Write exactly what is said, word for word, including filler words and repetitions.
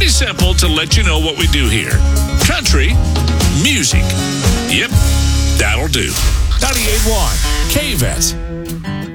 Pretty simple to let you know what we do here. Country music. Yep, that'll do. ninety-eight point one K V E S.